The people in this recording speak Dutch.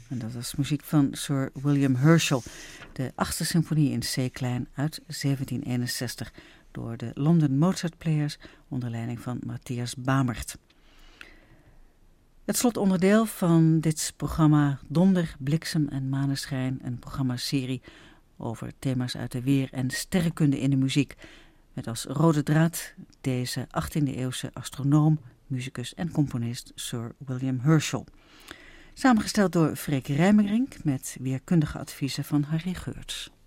En dat was muziek van Sir William Herschel, de 8e symfonie in C-klein uit 1761 door de London Mozart Players onder leiding van Matthias Bamert. Het slotonderdeel van dit programma Donder, Bliksem en Maneschijn, een programmaserie over thema's uit de weer- en sterrenkunde in de muziek, met als rode draad deze 18e-eeuwse astronoom, musicus en componist Sir William Herschel. Samengesteld door Freek Rijmerink met weerkundige adviezen van Harry Geurts.